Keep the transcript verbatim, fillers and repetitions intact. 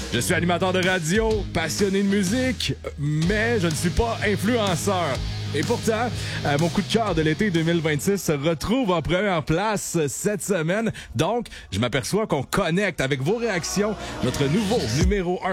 Je suis animateur de radio, passionné de musique, mais je ne suis pas influenceur. Et pourtant, euh, mon coup de cœur de l'été deux mille vingt-six se retrouve en première place cette semaine. Donc, je m'aperçois qu'on connecte avec vos réactions, notre nouveau numéro un